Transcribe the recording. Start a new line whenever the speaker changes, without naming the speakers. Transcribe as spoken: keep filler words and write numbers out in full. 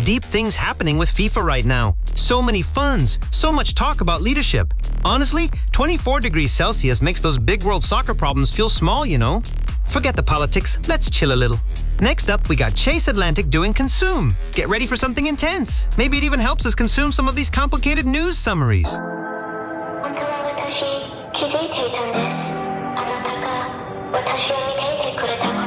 deep things happening with FIFA right now. So many funds, so much talk about leadership. Honestly, twenty-four degrees Celsius makes those big world soccer problems feel small, you know? Forget the politics, let's chill a little. Next up, we got Chase Atlantic doing Consume. Get ready for something intense. Maybe it even helps us consume some of these complicated news summaries.
本当は私気づいていたんです。あなたが私を見ていてくれたこと。